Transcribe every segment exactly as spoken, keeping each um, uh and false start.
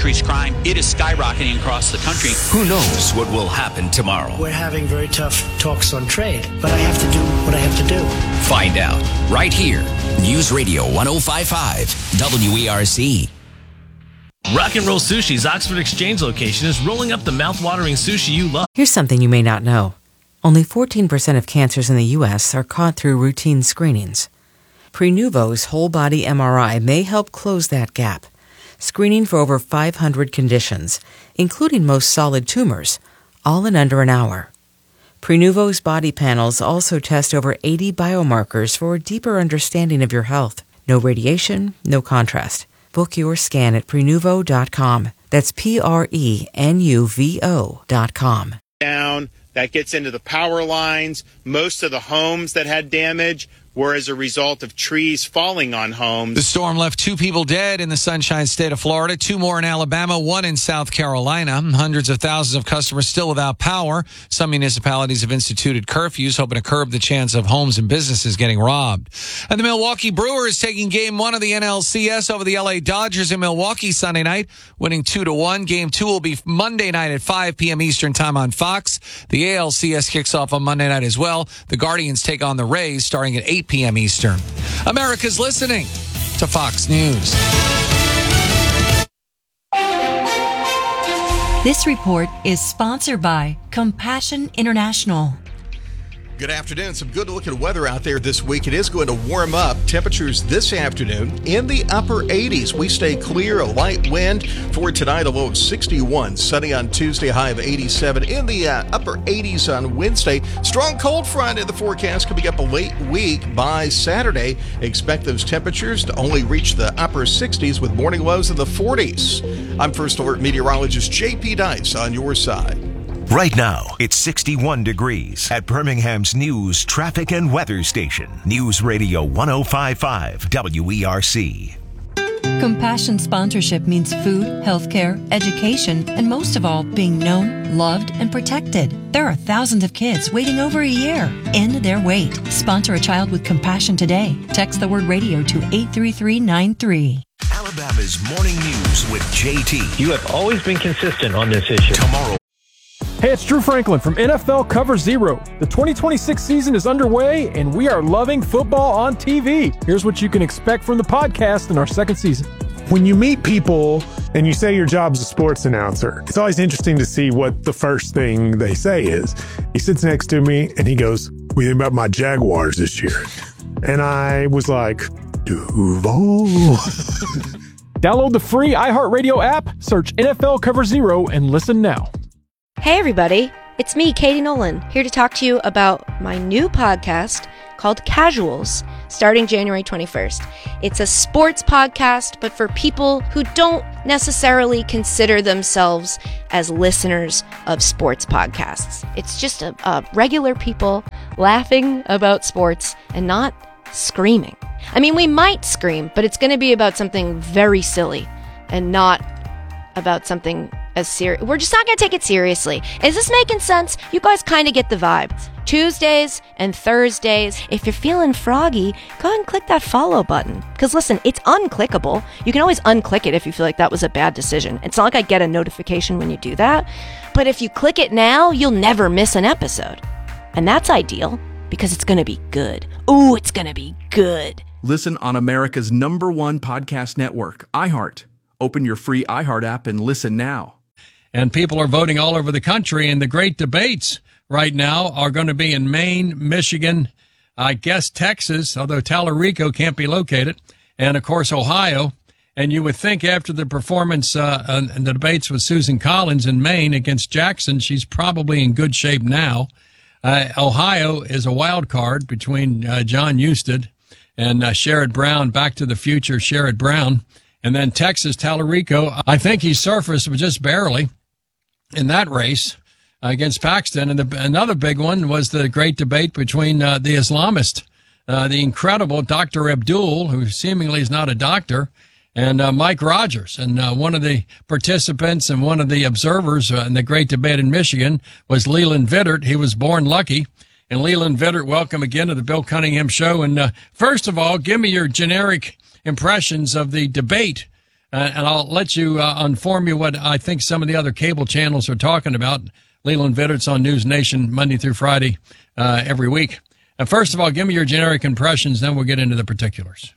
increased crime. It is skyrocketing across the country. Who knows what will happen tomorrow? We're having very tough talks on trade, but I have to do what I have to do. Find out right here. News Radio one oh five point five W E R C. Rock and Roll Sushi's Oxford Exchange location is rolling up the mouth-watering sushi you love. Here's something you may not know. Only fourteen percent of cancers in the U S are caught through routine screenings. Prenuvo's whole-body M R I may help close that gap, screening for over five hundred conditions, including most solid tumors, all in under an hour. Prenuvo's body panels also test over eighty biomarkers for a deeper understanding of your health. No radiation, no contrast. Book your scan at Prenuvo dot com. That's P R E N U V O dot com. Down, that gets into the power lines. Most of the homes that had damage were as a result of trees falling on homes. The storm left two people dead in the Sunshine State of Florida, two more in Alabama, one in South Carolina. Hundreds of thousands of customers still without power. Some municipalities have instituted curfews, hoping to curb the chance of homes and businesses getting robbed. And the Milwaukee Brewers taking game one of the N L C S over the L A Dodgers in Milwaukee Sunday night, winning two to one. Game two will be Monday night at five p.m. Eastern time on Fox. The A L C S kicks off on Monday night as well. The Guardians take on the Rays starting at eight p.m. Eastern. America's listening to Fox News. This report is sponsored by Compassion International. Good afternoon. Some good look at weather out there this week. It is going to warm up. Temperatures this afternoon in the upper eighties. We stay clear, a light wind for tonight, a low of sixty-one. Sunny on Tuesday, high of eighty-seven. In the uh, upper eighties on Wednesday. Strong cold front in the forecast coming up a late week by Saturday. Expect those temperatures to only reach the upper sixties with morning lows in the forties. I'm First Alert meteorologist J P Dice on your side. Right now, it's sixty-one degrees at Birmingham's news, traffic, and weather station. News Radio one oh five point five W E R C. Compassion sponsorship means food, healthcare, education, and most of all, being known, loved, and protected. There are thousands of kids waiting over a year. End their wait. Sponsor a child with compassion today. Text the word radio to eight three three nine three. Alabama's Morning News with J T. You have always been consistent on this issue. Tomorrow. Hey, it's Drew Franklin from N F L Cover Zero. The twenty twenty-six season is underway, and we are loving football on T V. Here's what you can expect from the podcast in our second season. When you meet people and you say your job's a sports announcer, it's always interesting to see what the first thing they say is. He sits next to me, and he goes, "What do you think about my Jaguars this year?" And I was like, Duval. Download the free iHeartRadio app, search N F L Cover Zero, and listen now. Hey everybody, it's me, Katie Nolan, here to talk to you about my new podcast called Casuals, starting January twenty-first. It's a sports podcast, but for people who don't necessarily consider themselves as listeners of sports podcasts. It's just a, a regular people laughing about sports and not screaming. I mean, we might scream, but it's going to be about something very silly and not about something as serious. We're just not going to take it seriously. Is this making sense? You guys kind of get the vibe. Tuesdays and Thursdays. If you're feeling froggy, go ahead and click that follow button. Because listen, it's unclickable. You can always unclick it if you feel like that was a bad decision. It's not like I get a notification when you do that. But if you click it now, you'll never miss an episode. And that's ideal because it's going to be good. Ooh, it's going to be good. Listen on America's number one podcast network, iHeart. Open your free iHeart app and listen now. And people are voting all over the country, and the great debates right now are going to be in Maine, Michigan, I guess Texas, although Tallarico can't be located, and, of course, Ohio. And you would think after the performance uh, and the debates with Susan Collins in Maine against Jackson, she's probably in good shape now. Uh, Ohio is a wild card between uh, John Husted and uh, Sherrod Brown, Back to the Future Sherrod Brown. And then Texas, Tallarico, I think he surfaced just barely in that race uh, against Paxton. And the, another big one was the great debate between uh, the Islamist, uh, the incredible Doctor Abdul, who seemingly is not a doctor, and uh, Mike Rogers. And uh, one of the participants and one of the observers uh, in the great debate in Michigan was Leland Vittert. He was born lucky. And Leland Vittert, welcome again to the Bill Cunningham Show. And uh, first of all, give me your generic impressions of the debate Uh, and I'll let you uh, inform you what I think some of the other cable channels are talking about. Leland Vitter's on News Nation Monday through Friday uh, every week. Uh, first of all, give me your generic impressions, then we'll get into the particulars.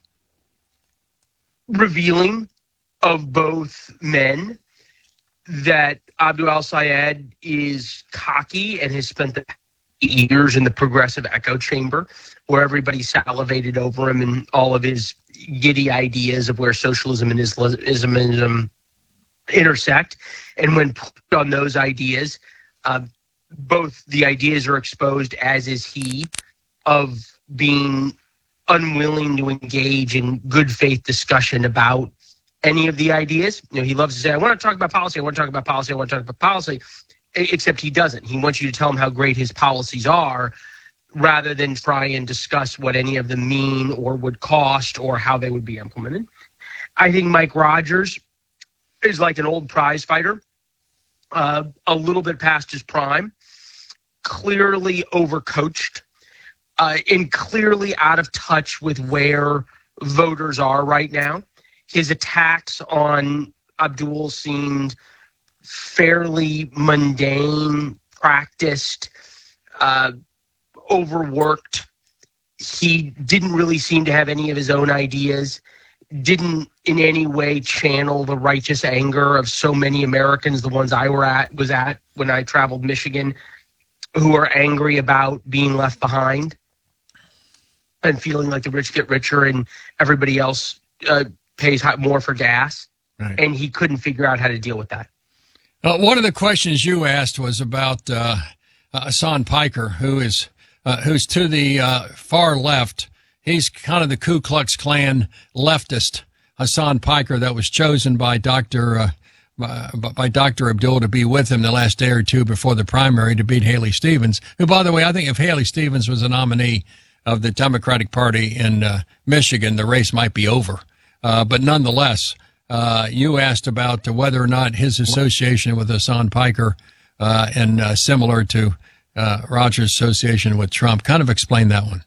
Revealing of both men that Abdul al-Sayed is cocky and has spent the years in the progressive echo chamber where everybody salivated over him and all of his giddy ideas of where socialism and Islamism intersect. And when put on those ideas, uh, both the ideas are exposed, as is he, of being unwilling to engage in good faith discussion about any of the ideas. You know, he loves to say, I want to talk about policy, I want to talk about policy, I want to talk about policy, except he doesn't. He wants you to tell him how great his policies are rather than try and discuss what any of them mean or would cost or how they would be implemented. I think Mike Rogers is like an old prize fighter, uh, a little bit past his prime, clearly overcoached, uh, and clearly out of touch with where voters are right now. His attacks on Abdul seemed fairly mundane, practiced, uh, overworked. He didn't really seem to have any of his own ideas, didn't in any way channel the righteous anger of so many Americans, the ones I were at was at when I traveled Michigan, who are angry about being left behind and feeling like the rich get richer and everybody else uh, pays more for gas. Right. And he couldn't figure out how to deal with that. Uh, one of the questions you asked was about uh, uh, Hassan Piker, who is uh, who's to the uh, far left. He's kind of the Ku Klux Klan leftist, Hassan Piker, that was chosen by Doctor Uh, by, by Doctor Abdul to be with him the last day or two before the primary to beat Haley Stevens, who, by the way, I think if Haley Stevens was a nominee of the Democratic Party in uh, Michigan, the race might be over. Uh, but nonetheless, uh, you asked about whether or not his association with Hassan Piker uh, and uh, similar to uh, Rogers' association with Trump. Kind of explain that one.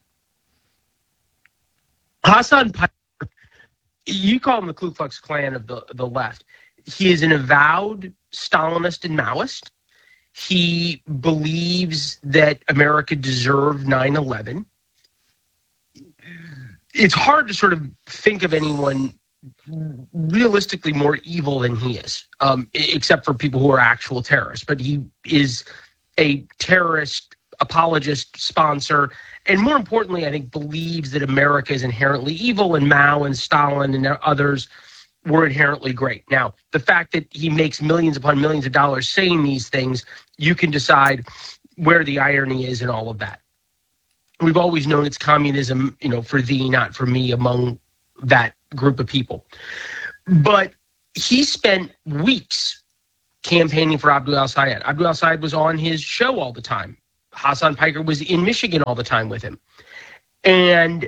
Hassan Piker, you call him the Ku Klux Klan of the, the left. He is an avowed Stalinist and Maoist. He believes that America deserved nine eleven. It's hard to sort of think of anyone realistically more evil than he is, um, except for people who are actual terrorists. But he is a terrorist apologist, sponsor, and more importantly, I think believes that America is inherently evil and Mao and Stalin and others were inherently great. Now, the fact that he makes millions upon millions of dollars saying these things, you can decide where the irony is in all of that. We've always known it's communism, you know, for thee, not for me, among that group of people. But he spent weeks campaigning for Abdul al-Sayed. Abdul al-Sayed was on his show all the time. Hassan Piker was in Michigan all the time with him. And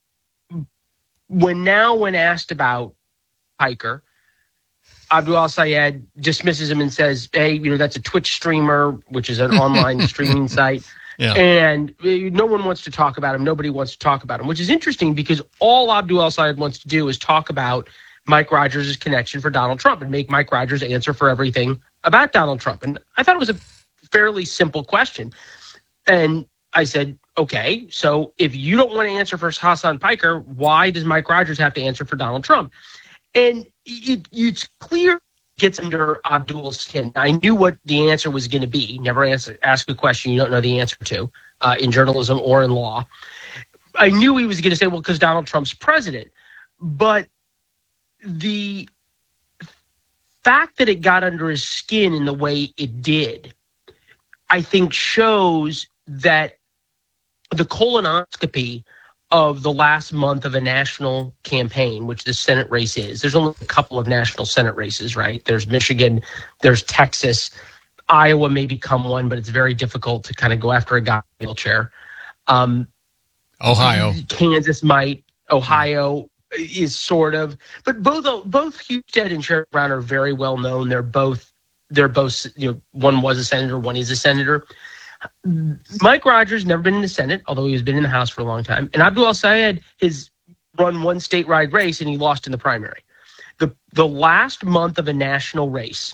when now when asked about Piker, Abdul al-Sayed dismisses him and says, hey, you know, that's a Twitch streamer, which is an online streaming site. Yeah. And no one wants to talk about him. Nobody wants to talk about him, which is interesting because all Abdul al-Sayed wants to do is talk about Mike Rogers' connection for Donald Trump and make Mike Rogers answer for everything about Donald Trump. And I thought it was a fairly simple question. And I said, okay, so if you don't want to answer for Hassan Piker, why does Mike Rogers have to answer for Donald Trump? And it, it's clear it gets under Abdul's skin. I knew what the answer was going to be. Never answer, ask a question you don't know the answer to uh, in journalism or in law. I knew he was going to say, well, because Donald Trump's president. But the fact that it got under his skin in the way it did, I think shows that the colonoscopy of the last month of a national campaign, which the Senate race is, there's only a couple of national Senate races, right? There's Michigan, there's Texas, Iowa may become one, but it's very difficult to kind of go after a guy in a wheelchair. Um, Ohio. Kansas might, Ohio is sort of, but both both Hugh Stead and Sherrod Brown are very well known. They're both, they're both, you know, one was a senator, one is a senator. Mike Rogers never been in the Senate, although he has been in the House for a long time. And Abdul al-Sayed has run one statewide race and he lost in the primary. the the last month of a national race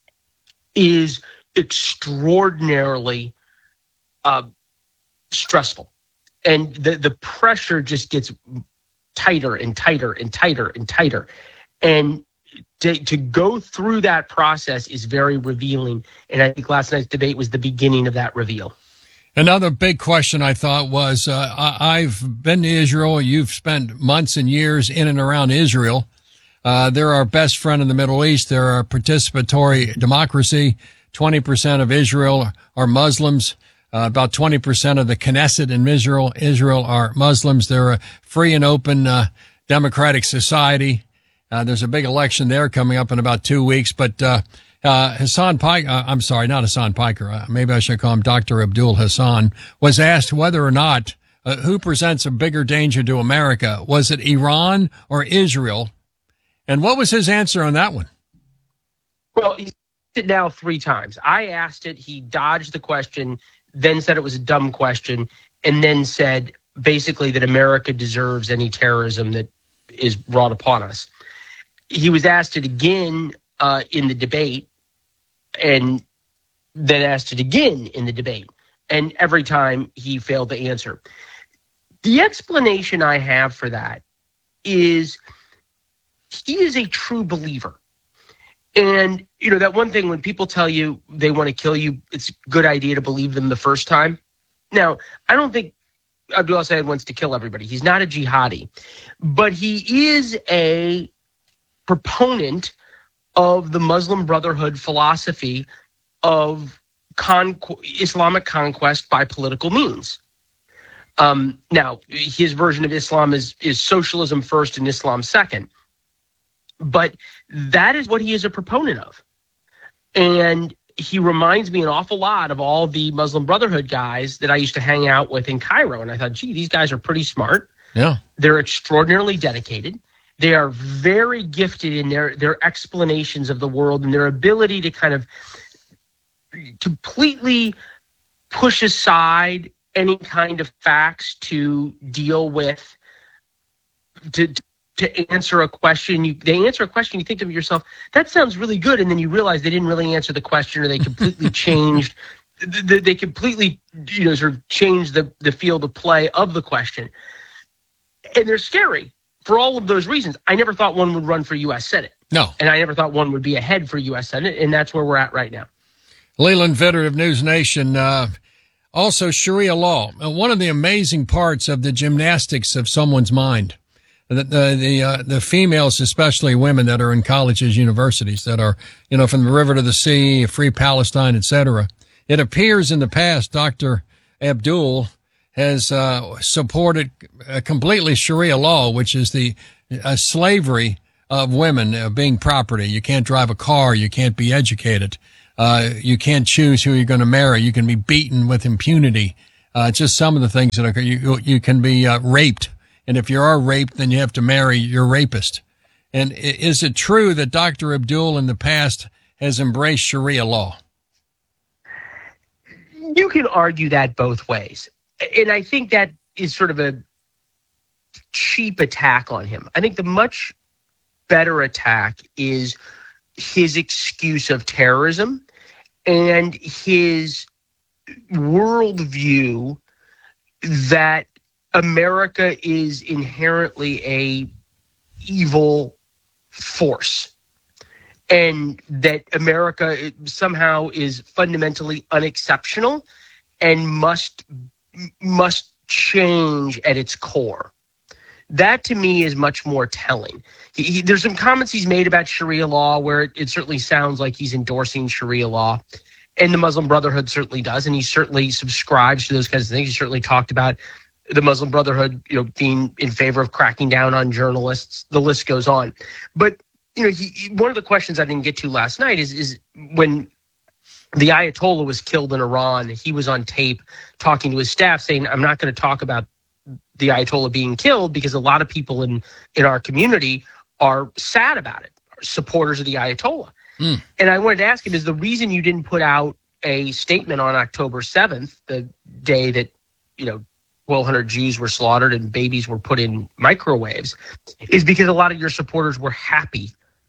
is extraordinarily uh, stressful, and the the pressure just gets tighter and tighter and tighter and tighter, and to, to go through that process is very revealing. And I think last night's debate was the beginning of that reveal. Another big question I thought was, uh, I, I've been to Israel. You've spent months and years in and around Israel. Uh, they're our best friend in the Middle East. They're a participatory democracy. twenty percent of Israel are Muslims. Uh, about twenty percent of the Knesset in Israel, Israel are Muslims. They're a free and open, uh, democratic society. Uh, there's a big election there coming up in about two weeks, but, uh, Uh, Hassan Piker, uh, I'm sorry, not Hassan Piker. Uh, maybe I should call him Doctor Abdul Hassan, was asked whether or not uh, who presents a bigger danger to America. Was it Iran or Israel? And what was his answer on that one? Well, he's asked it now three times. I asked it. He dodged the question, then said it was a dumb question, and then said basically that America deserves any terrorism that is brought upon us. He was asked it again uh, in the debate, and then asked it again in the debate. And every time he failed to answer. The explanation I have for that is he is a true believer. And, you know, that one thing when people tell you they want to kill you, it's a good idea to believe them the first time. Now, I don't think Abdul Assad wants to kill everybody. He's not a jihadi. But he is a proponent of the Muslim Brotherhood philosophy of conqu- Islamic conquest by political means. Um, now, his version of Islam is, is socialism first and Islam second. But that is what he is a proponent of. And he reminds me an awful lot of all the Muslim Brotherhood guys that I used to hang out with in Cairo. And I thought, gee, these guys are pretty smart. Yeah. They're extraordinarily dedicated. They are very gifted in their, their explanations of the world and their ability to kind of completely push aside any kind of facts to deal with, to to answer a question. You, they answer a question, you think to yourself, that sounds really good, and then you realize they didn't really answer the question, or they completely changed, they, they completely, you know, sort of changed the, the field of play of the question. And they're scary. For all of those reasons, I never thought one would run for U S Senate. No. And I never thought one would be ahead for U S Senate, and that's where we're at right now. Leland Vittert of News Nation. Uh, also, Sharia law. Uh, one of the amazing parts of the gymnastics of someone's mind, the the the, uh, the females, especially women that are in colleges, universities, that are, you know, from the river to the sea, free Palestine, et cetera. It appears in the past, Doctor Abdul has uh, supported uh, completely Sharia law, which is the uh, slavery of women uh, being property. You can't drive a car. You can't be educated. Uh, you can't choose who you're going to marry. You can be beaten with impunity. Uh, just some of the things that are, you, you can be uh, raped. And if you are raped, then you have to marry your rapist. And is it true that Doctor Abdul in the past has embraced Sharia law? You can argue that both ways. And I think that is sort of a cheap attack on him. I think the much better attack is his excuse of terrorism and his worldview that America is inherently a evil force, and that America somehow is fundamentally unexceptional and must must change at its core. That to me is much more telling. He, he, there's some comments he's made about Sharia law where it, it certainly sounds like he's endorsing Sharia law, and the Muslim Brotherhood certainly does, and he certainly subscribes to those kinds of things. He certainly talked about the Muslim Brotherhood, you know, being in favor of cracking down on journalists. The list goes on. But, you know, he, he, one of the questions I didn't get to last night is, is when the Ayatollah was killed in Iran, he was on tape talking to his staff saying, I'm not going to talk about the Ayatollah being killed because a lot of people in, in our community are sad about it, are supporters of the Ayatollah. Mm. And I wanted to ask him, is the reason you didn't put out a statement on October seventh, the day that, you know, twelve hundred Jews were slaughtered and babies were put in microwaves, is because a lot of your supporters were happy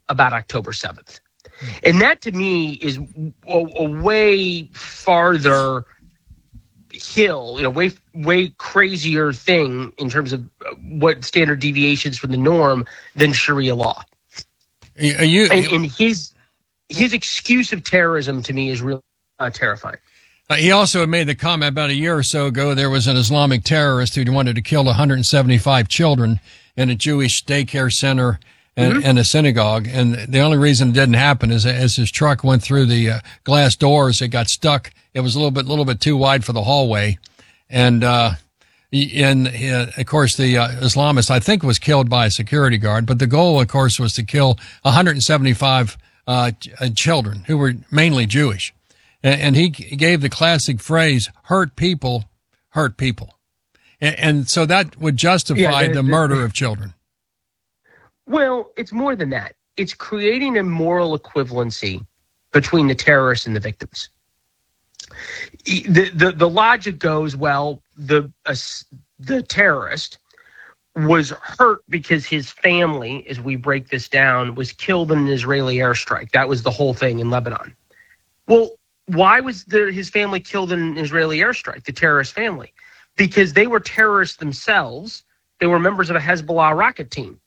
about October seventh. And that to me is a, a way farther hill, you know, way way crazier thing in terms of what standard deviations from the norm than Sharia law. Are you, and, and his his excuse of terrorism to me is really uh, terrifying. Uh, he also made the comment about a year or so ago there was an Islamic terrorist who wanted to kill one hundred seventy-five children in a Jewish daycare center and, mm-hmm. and a synagogue. And the only reason it didn't happen is as his truck went through the uh, glass doors, it got stuck. It was a little bit, little bit too wide for the hallway. And, uh, and uh, of course, the uh, Islamist, I think, was killed by a security guard. But the goal, of course, was to kill one hundred seventy-five uh, children who were mainly Jewish. And, and he gave the classic phrase, hurt people, hurt people. And, and so that would justify yeah, the, the, the murder of children. Well, it's more than that. It's creating a moral equivalency between the terrorists and the victims. The the, the logic goes, well, the uh, the terrorist was hurt because his family, as we break this down, was killed in an Israeli airstrike. That was the whole thing in Lebanon. Well, why was the, his family killed in an Israeli airstrike, the terrorist family? Because they were terrorists themselves. They were members of a Hezbollah rocket team.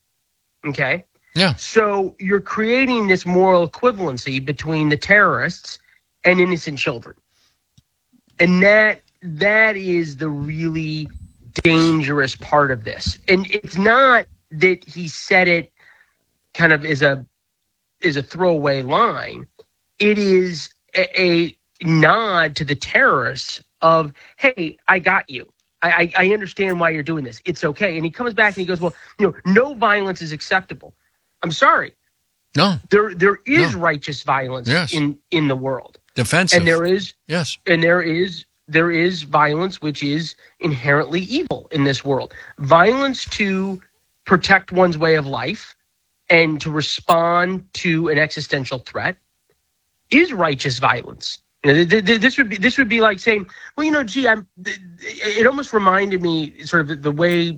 Okay? Yeah. So you're creating this moral equivalency between the terrorists and innocent children. And that that is the really dangerous part of this. And it's not that he said it kind of as a as a throwaway line. It is a, a nod to the terrorists of, hey, I got you. I, I understand why you're doing this. It's okay. And he comes back and he goes, well, you know, no violence is acceptable. I'm sorry. No. There there is no. righteous violence yes. in, in the world. Defensive. And there is yes. And there is there is violence which is inherently evil in this world. Violence to protect one's way of life and to respond to an existential threat is righteous violence. You know, this would be this would be like saying, well, you know, gee, I'm. It almost reminded me sort of the way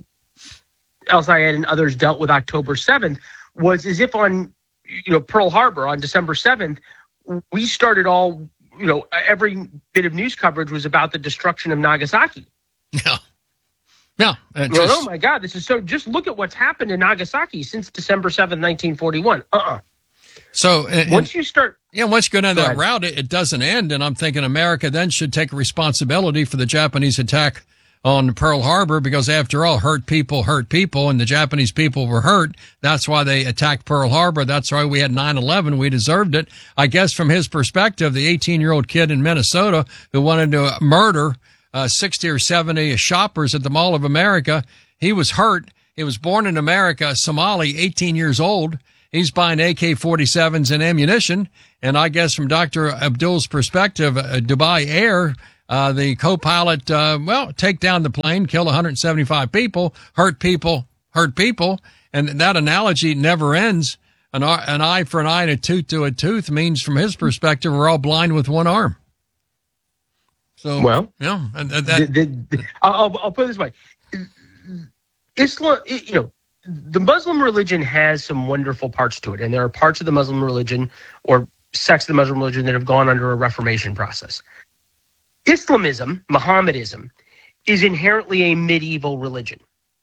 El Sayed and others dealt with October seventh was as if on, you know, Pearl Harbor on December seventh, we started all, you know, every bit of news coverage was about the destruction of Nagasaki. Yeah. Yeah. You know, oh my God, this is so. Just look at what's happened in Nagasaki since December seventh, nineteen forty-one. Uh-uh. So and, once you start, yeah, once you go down go that ahead. route, it, it doesn't end. And I'm thinking America then should take responsibility for the Japanese attack on Pearl Harbor, because after all, hurt people hurt people, and the Japanese people were hurt. That's why they attacked Pearl Harbor. That's why we had nine eleven. We deserved it. I guess from his perspective, the eighteen-year-old kid in Minnesota who wanted to murder uh, sixty or seventy shoppers at the Mall of America, he was hurt. He was born in America, Somali, eighteen years old. He's buying A K forty-sevens and ammunition. And I guess from Doctor Abdul's perspective, uh, Dubai Air, uh, the co-pilot, uh, well, take down the plane, kill one hundred seventy-five people, hurt people, hurt people. And that analogy never ends. An, an eye for an eye and a tooth to a tooth means, from his perspective, we're all blind with one arm. So, well, yeah, and, and that, the, the, I'll, I'll put it this way. Islam, you know, the Muslim religion has some wonderful parts to it, and there are parts of the Muslim religion or sects of the Muslim religion that have gone under a reformation process. Islamism, Mohammedanism, is inherently a medieval religion,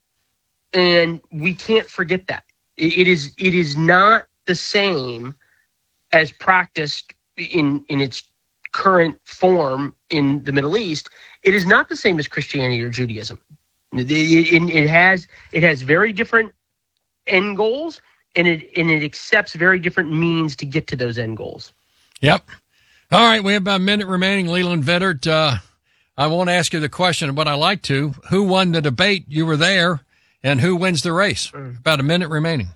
and we can't forget that. It is it is not the same as practiced in in its current form in the Middle East. It is not the same as Christianity or Judaism. It, it, it has it has very different end goals, and it and it accepts very different means to get to those end goals. Yep. All right, we have about a minute remaining. Leland Vittert, uh, I won't ask you the question, but I like to. Who won the debate? You were there, and who wins the race? About a minute remaining.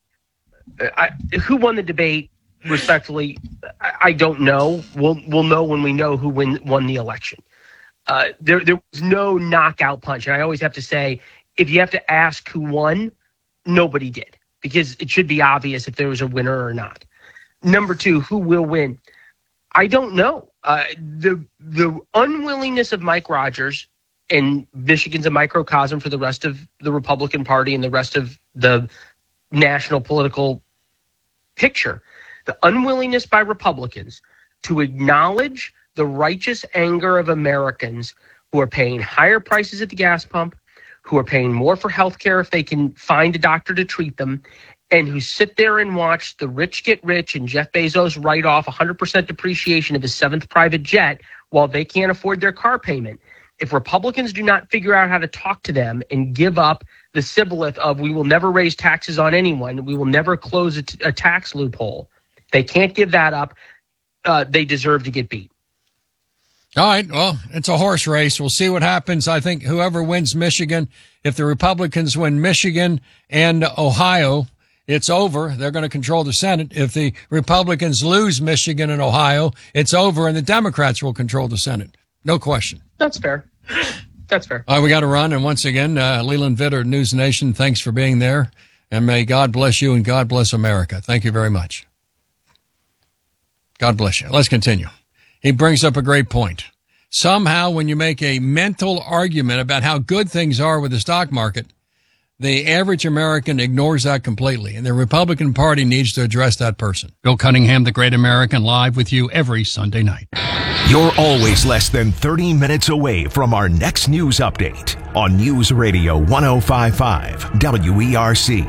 I, who won the debate? Respectfully, I, I don't know. We'll we'll know when we know who win, won the election. Uh, there, there was no knockout punch. And I always have to say, if you have to ask who won, nobody did, because it should be obvious if there was a winner or not. Number two, who will win? I don't know. Uh, the the unwillingness of Mike Rogers, and Michigan's a microcosm for the rest of the Republican Party and the rest of the national political picture the unwillingness by Republicans to acknowledge the righteous anger of Americans who are paying higher prices at the gas pump, who are paying more for health care if they can find a doctor to treat them, and who sit there and watch the rich get rich and Jeff Bezos write off one hundred percent depreciation of his seventh private jet while they can't afford their car payment. If Republicans do not figure out how to talk to them and give up the shibboleth of we will never raise taxes on anyone, we will never close a, t- a tax loophole, they can't give that up, uh, they deserve to get beat. All right, well, it's a horse race. We'll see what happens. I think whoever wins Michigan, if the Republicans win Michigan and Ohio, it's over. They're going to control the Senate. If the Republicans lose Michigan and Ohio, it's over, and the Democrats will control the Senate. No question. That's fair. That's fair. All right, we got to run. And once again, uh, Leland Vitter, News Nation, thanks for being there. And may God bless you and God bless America. Thank you very much. God bless you. Let's continue. He brings up a great point. Somehow, when you make a mental argument about how good things are with the stock market, the average American ignores that completely, and the Republican Party needs to address that person. Bill Cunningham, The Great American, live with you every Sunday night. You're always less than thirty minutes away from our next news update on News Radio one oh five point five W E R C.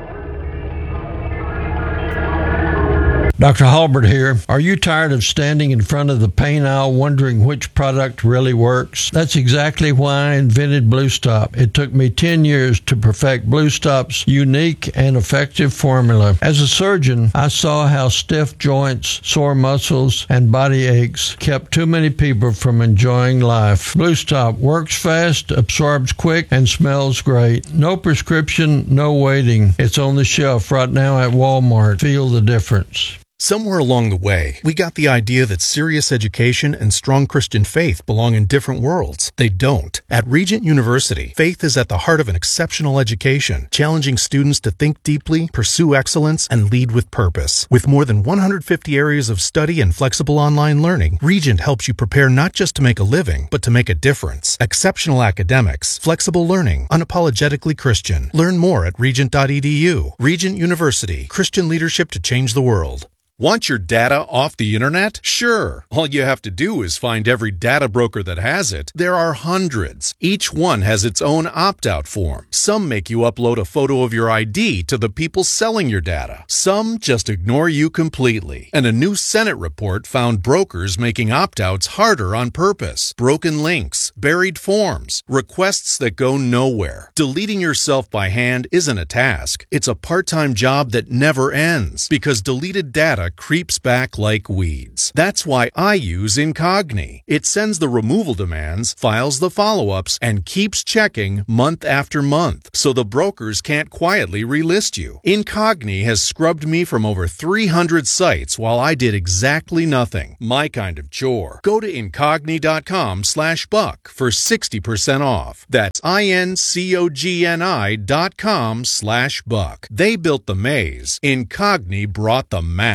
Doctor Halbert here. Are you tired of standing in front of the paint aisle wondering which product really works? That's exactly why I invented Blue Stop. It took me ten years to perfect Blue Stop's unique and effective formula. As a surgeon, I saw how stiff joints, sore muscles, and body aches kept too many people from enjoying life. Blue Stop works fast, absorbs quick, and smells great. No prescription, no waiting. It's on the shelf right now at Walmart. Feel the difference. Somewhere along the way, we got the idea that serious education and strong Christian faith belong in different worlds. They don't. At Regent University, faith is at the heart of an exceptional education, challenging students to think deeply, pursue excellence, and lead with purpose. With more than one hundred fifty areas of study and flexible online learning, Regent helps you prepare not just to make a living, but to make a difference. Exceptional academics, flexible learning, unapologetically Christian. Learn more at regent dot e d u. Regent University, Christian leadership to change the world. Want your data off the internet? Sure. All you have to do is find every data broker that has it. There are hundreds. Each one has its own opt-out form. Some make you upload a photo of your I D to the people selling your data. Some just ignore you completely. And a new Senate report found brokers making opt-outs harder on purpose. Broken links, buried forms, requests that go nowhere. Deleting yourself by hand isn't a task. It's a part-time job that never ends because deleted data creeps back like weeds. That's why I use Incogni. It sends the removal demands, files the follow-ups, and keeps checking month after month, so the brokers can't quietly relist you. Incogni has scrubbed me from over three hundred sites while I did exactly nothing. My kind of chore. Go to incogni dot com slash buck for sixty percent off. That's I-N-C-O-G-N-I dot com slash buck. They built the maze. Incogni brought the map.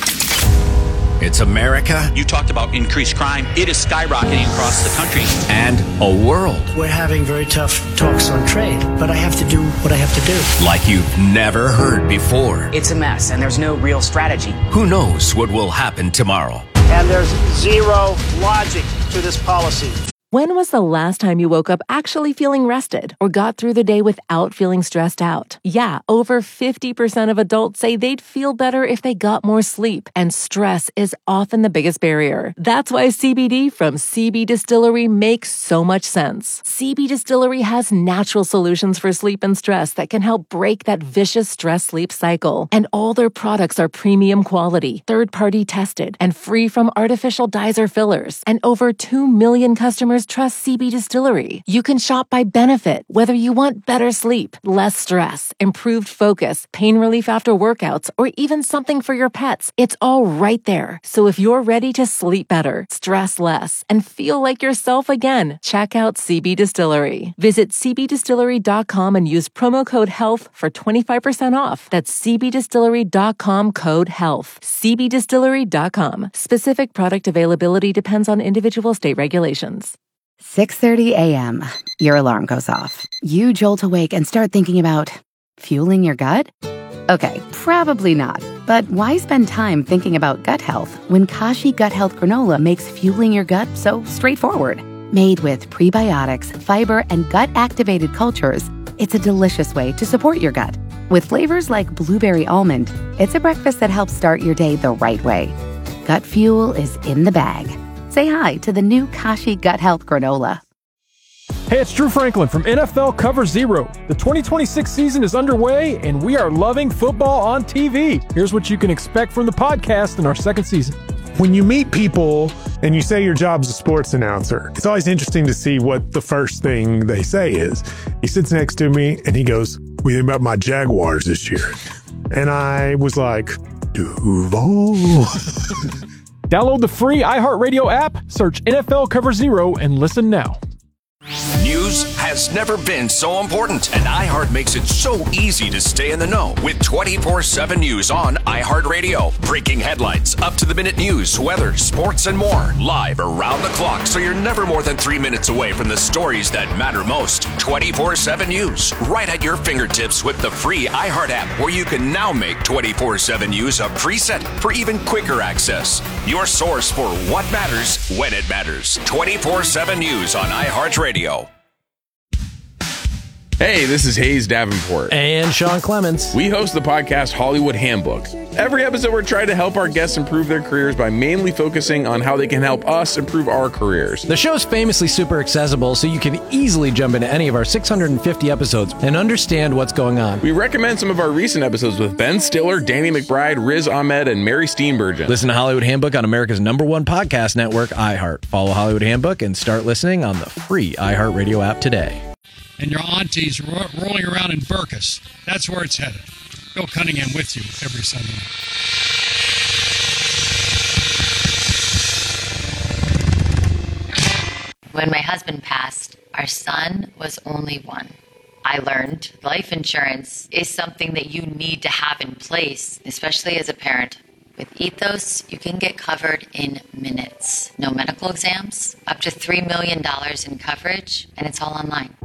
It's America. You talked about increased crime. It is skyrocketing across the country. And a world. We're having very tough talks on trade, but I have to do what I have to do. Like you've never heard before. It's a mess, and there's no real strategy. Who knows what will happen tomorrow? And there's zero logic to this policy. When was the last time you woke up actually feeling rested or got through the day without feeling stressed out? Yeah, over fifty percent of adults say they'd feel better if they got more sleep, and stress is often the biggest barrier. That's why C B D from C B Distillery makes so much sense. C B Distillery has natural solutions for sleep and stress that can help break that vicious stress-sleep cycle. And all their products are premium quality, third-party tested, and free from artificial dyes or fillers. And over two million customers trust C B Distillery. You can shop by benefit, whether you want better sleep, less stress, improved focus, pain relief after workouts, or even something for your pets. It's all right there. So if you're ready to sleep better, stress less, and feel like yourself again, check out C B Distillery. Visit c b distillery dot com and use promo code HEALTH for twenty-five percent off. That's c b distillery dot com code HEALTH. c b distillery dot com. Specific product availability depends on individual state regulations. six thirty a.m. Your alarm goes off. You jolt awake and start thinking about fueling your gut? Okay, probably not. But why spend time thinking about gut health when Kashi Gut Health Granola makes fueling your gut so straightforward? Made with prebiotics, fiber, and gut-activated cultures, it's a delicious way to support your gut. With flavors like blueberry almond, it's a breakfast that helps start your day the right way. Gut fuel is in the bag. Say hi to the new Kashi Gut Health Granola. Hey, it's Drew Franklin from N F L Cover Zero. The twenty twenty-six season is underway, and we are loving football on T V. Here's what you can expect from the podcast in our second season. When you meet people and you say your job's a sports announcer, it's always interesting to see what the first thing they say is. He sits next to me and he goes, "What do you think about my Jaguars this year?" And I was like, Duval. Download the free iHeartRadio app, search N F L Cover Zero, and listen now. News has never been so important, and iHeart makes it so easy to stay in the know with twenty-four seven News on iHeartRadio. Breaking headlines, up-to-the-minute news, weather, sports, and more. Live around the clock, so you're never more than three minutes away from the stories that matter most. twenty-four seven News, right at your fingertips with the free iHeart app, where you can now make twenty-four seven News a preset for even quicker access. Your source for what matters when it matters. twenty-four seven News on iHeartRadio. Hey, this is Hayes Davenport. And Sean Clements. We host the podcast Hollywood Handbook. Every episode, we're trying to help our guests improve their careers by mainly focusing on how they can help us improve our careers. The show's famously super accessible, so you can easily jump into any of our six hundred fifty episodes and understand what's going on. We recommend some of our recent episodes with Ben Stiller, Danny McBride, Riz Ahmed, and Mary Steenburgen. Listen to Hollywood Handbook on America's number one podcast network, iHeart. Follow Hollywood Handbook and start listening on the free iHeartRadio app today. And your auntie's ro- rolling around in Burkus. That's where it's headed. Bill Cunningham with you every Sunday night. When my husband passed, our son was only one. I learned life insurance is something that you need to have in place, especially as a parent. With Ethos, you can get covered in minutes. No medical exams, up to three million dollars in coverage, and it's all online.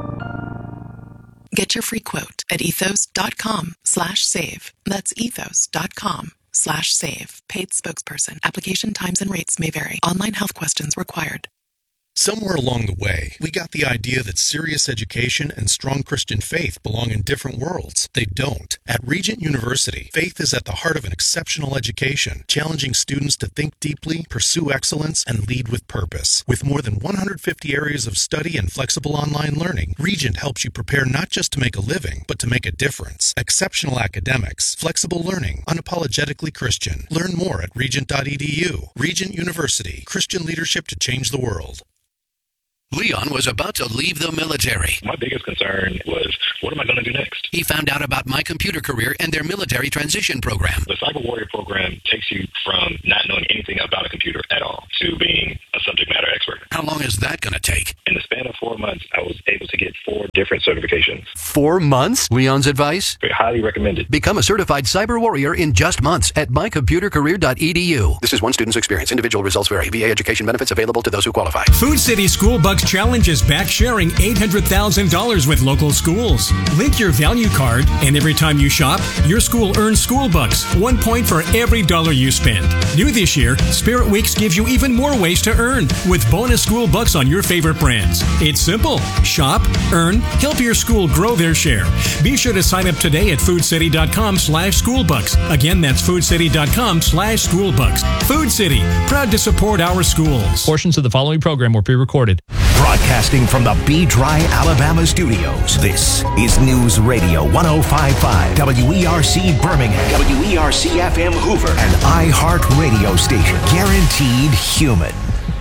Get your free quote at ethos.com slash save. That's ethos.com slash save. Paid spokesperson. Application times and rates may vary. Online health questions required. Somewhere along the way, we got the idea that serious education and strong Christian faith belong in different worlds. They don't. At Regent University, faith is at the heart of an exceptional education, challenging students to think deeply, pursue excellence, and lead with purpose. With more than one hundred fifty areas of study and flexible online learning, Regent helps you prepare not just to make a living, but to make a difference. Exceptional academics, flexible learning, unapologetically Christian. Learn more at regent dot e d u. Regent University, Christian leadership to change the world. Leon was about to leave the military. My biggest concern was, what am I going to do next? He found out about My Computer Career and their military transition program. The Cyber Warrior program takes you from not knowing anything about a computer at all to being a subject matter expert. How long is that going to take? In the span of four months, I was able to get four different certifications. Four months? Leon's advice? Very highly recommended. Become a certified Cyber Warrior in just months at my computer career dot e d u. This is one student's experience. Individual results vary. V A education benefits available to those who qualify. Food City School Bucks Challenge is back, sharing eight hundred thousand dollars with local schools. Link your value card, and every time you shop, your school earns school bucks, one point for every dollar you spend. New this year, Spirit Weeks gives you even more ways to earn with bonus school bucks on your favorite brands. It's simple. Shop, earn, help your school grow their share. Be sure to sign up today at foodcity.com slash schoolbucks. Again, that's foodcity.com slash schoolbucks. Food City, proud to support our schools. Portions of the following program were pre-recorded. Broadcasting from the B-Dry, Alabama studios, this is News Radio one oh five point five, W E R C Birmingham, W E R C F M Hoover, and iHeart Radio station, guaranteed human.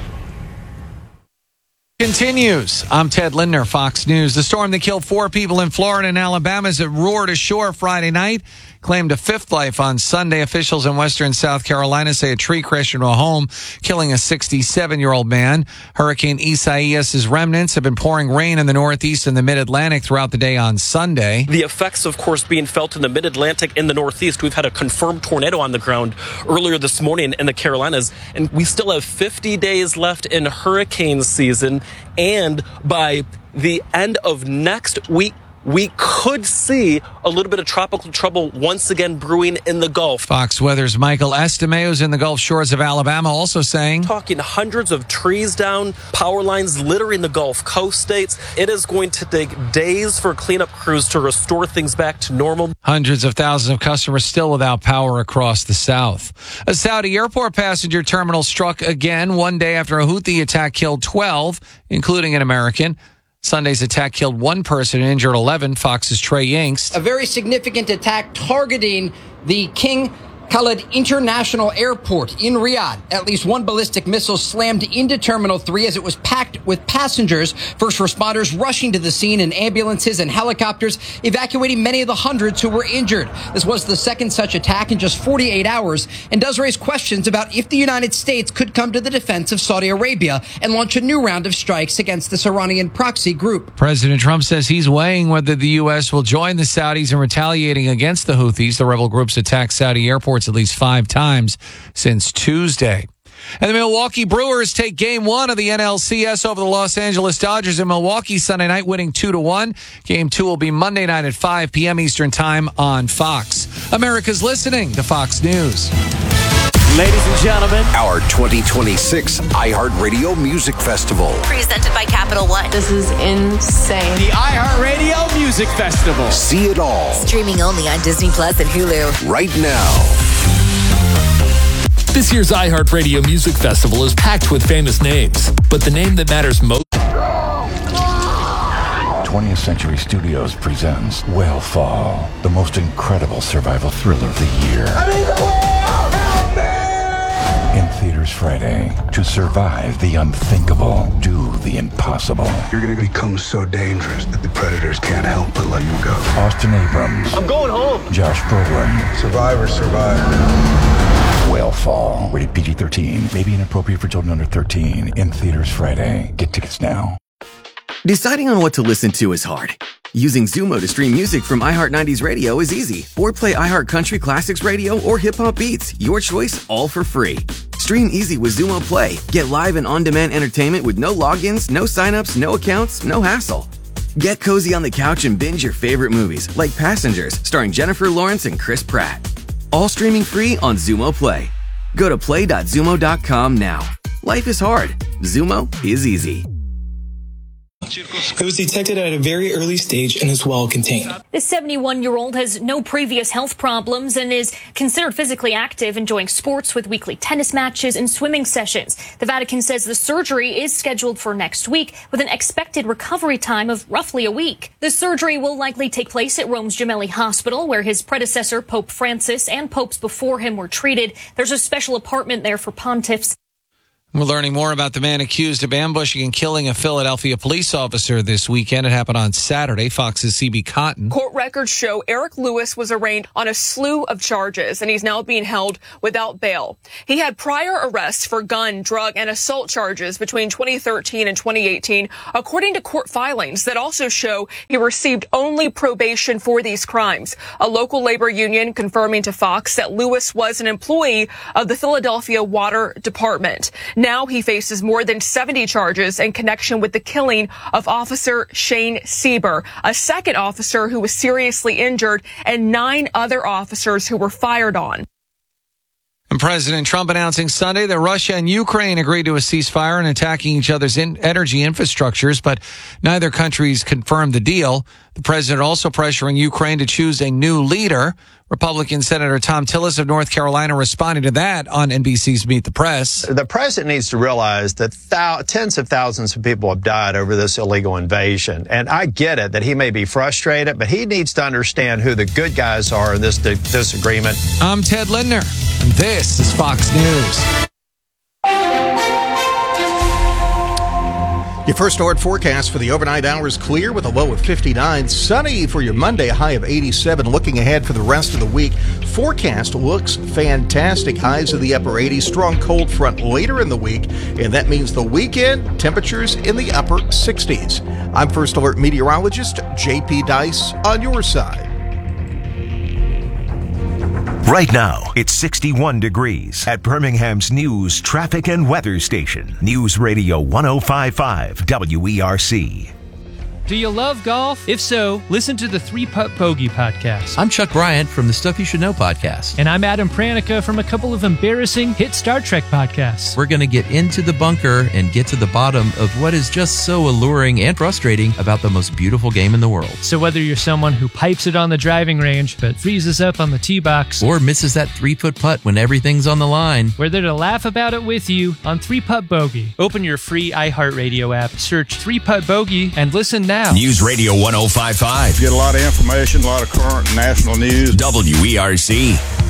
Continues. I'm Ted Lindner, Fox News. The storm that killed four people in Florida and Alabama as it roared ashore Friday night claimed a fifth life on Sunday. Officials in western South Carolina say a tree crashed into a home, killing a sixty-seven-year-old man. Hurricane Isaias's remnants have been pouring rain in the Northeast and the Mid-Atlantic throughout the day on Sunday. The effects, of course, being felt in the Mid-Atlantic and the Northeast. We've had a confirmed tornado on the ground earlier this morning in the Carolinas, and we still have fifty days left in hurricane season. And by the end of next week, we could see a little bit of tropical trouble once again brewing in the Gulf. Fox Weather's Michael Estimeo's in the Gulf shores of Alabama also saying, talking hundreds of trees down, power lines littering the Gulf Coast states. It is going to take days for cleanup crews to restore things back to normal. Hundreds of thousands of customers still without power across the south. A Saudi airport passenger terminal struck again one day after a Houthi attack killed twelve, including an American. Sunday's attack killed one person and injured eleven. Fox's Trey Yingst. A very significant attack targeting the King Khalid International Airport in Riyadh. At least one ballistic missile slammed into Terminal three as it was packed with passengers. First responders rushing to the scene and ambulances and helicopters evacuating many of the hundreds who were injured. This was the second such attack in just forty-eight hours and does raise questions about if the United States could come to the defense of Saudi Arabia and launch a new round of strikes against this Iranian proxy group. President Trump says he's weighing whether the U S will join the Saudis in retaliating against the Houthis. The rebel groups attacked Saudi airports at least five times since Tuesday. And the Milwaukee Brewers take game one of the N L C S over the Los Angeles Dodgers in Milwaukee Sunday night, winning two to one. Game two will be Monday night at five p.m. Eastern Time on Fox. America's listening to Fox News. Ladies and gentlemen, our twenty twenty-six iHeartRadio Music Festival. Presented by Capital One. This is insane. The iHeartRadio Music Festival. See it all. Streaming only on Disney Plus and Hulu. Right now. This year's iHeartRadio Music Festival is packed with famous names, but the name that matters most. twentieth Century Studios presents Whale Fall, the most incredible survival thriller of the year. I'm in the whale! Help me! In theaters Friday. To survive the unthinkable, do the impossible. You're gonna become so dangerous that the predators can't help but let you go. Austin Abrams. I'm going home. Josh Brolin. Survivor, survivor. Whale Fall. Rated P G thirteen. May be inappropriate for children under thirteen. In theaters Friday. Get tickets now. Deciding on what to listen to is hard. Using Zumo to stream music from iHeart nineties Radio is easy. Or play iHeart Country Classics Radio or Hip Hop Beats. Your choice, all for free. Stream easy with Zumo Play. Get live and on-demand entertainment with no logins, no signups, no accounts, no hassle. Get cozy on the couch and binge your favorite movies, like Passengers, starring Jennifer Lawrence and Chris Pratt. All streaming free on Zumo Play. Go to play dot zumo dot com now. Life is hard. Zumo is easy. It was detected at a very early stage and is well contained. This seventy-one-year-old has no previous health problems and is considered physically active, enjoying sports with weekly tennis matches and swimming sessions. The Vatican says the surgery is scheduled for next week with an expected recovery time of roughly a week. The surgery will likely take place at Rome's Gemelli Hospital, where his predecessor, Pope Francis, and popes before him were treated. There's a special apartment there for pontiffs. We're learning more about the man accused of ambushing and killing a Philadelphia police officer this weekend. It happened on Saturday. Fox's C B Cotton. Court records show Eric Lewis was arraigned on a slew of charges, and he's now being held without bail. He had prior arrests for gun, drug, and assault charges between twenty thirteen and twenty eighteen, according to court filings that also show he received only probation for these crimes. A local labor union confirming to Fox that Lewis was an employee of the Philadelphia Water Department. Now he faces more than seventy charges in connection with the killing of Officer Shane Sieber, a second officer who was seriously injured, and nine other officers who were fired on. And President Trump announcing Sunday that Russia and Ukraine agreed to a ceasefire and attacking each other's in energy infrastructures, but neither countries confirmed the deal. The president also pressuring Ukraine to choose a new leader. Republican Senator Tom Tillis of North Carolina responding to that on N B C's Meet the Press. The president needs to realize that thou- tens of thousands of people have died over this illegal invasion. And I get it that he may be frustrated, but he needs to understand who the good guys are in this di- disagreement. I'm Ted Lindner, and this is Fox News. Your first alert forecast for the overnight hours: clear with a low of fifty-nine. Sunny for your Monday, a high of eighty-seven. Looking ahead for the rest of the week, forecast looks fantastic. Highs of the upper eighties. Strong cold front later in the week, and that means the weekend temperatures in the upper sixties. I'm First Alert meteorologist J P Dice on your side. Right now, it's sixty-one degrees at Birmingham's news, traffic, and weather station. News Radio one oh five point five W E R C. Do you love golf? If so, listen to the Three Putt Bogey podcast. I'm Chuck Bryant from the Stuff You Should Know podcast. And I'm Adam Pranica from a couple of embarrassing hit Star Trek podcasts. We're going to get into the bunker and get to the bottom of what is just so alluring and frustrating about the most beautiful game in the world. So whether you're someone who pipes it on the driving range but freezes up on the tee box, or misses that three-foot putt when everything's on the line, we're there to laugh about it with you on Three Putt Bogey. Open your free iHeartRadio app, search Three Putt Bogey, and listen now. News Radio one oh five point five. Get a lot of information, a lot of current national news. W E R C.